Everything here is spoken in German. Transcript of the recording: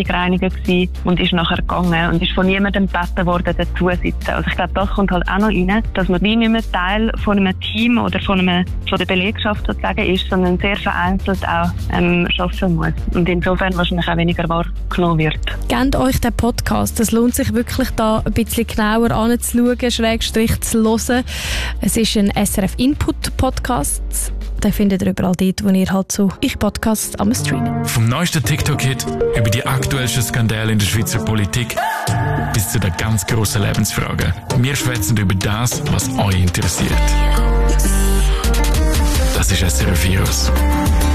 Reiniger gewesen und ist nachher gegangen und ist von niemandem gebeten worden, dazu zu sitzen. Also ich glaube, das kommt halt auch noch rein, dass man wie nicht mehr Teil von einem Team oder von der Belegschaft sozusagen ist, sondern sehr vereinzelt auch arbeiten muss. Und insofern wahrscheinlich auch weniger wahrgenommen wird. Gebt euch den Podcast. Es lohnt sich wirklich, da ein bisschen genauer anzuschauen, Schrägstrich zu hören. Es ist ein SRF Input Podcast. Den findet ihr überall dort, wo ihr halt so Podcasts am Streamen. Vom neuesten TikTok-Hit über die aktuellsten Skandale in der Schweizer Politik bis zu den ganz grossen Lebensfragen. Wir schwätzen über das, was euch interessiert. Das ist SRF Virus.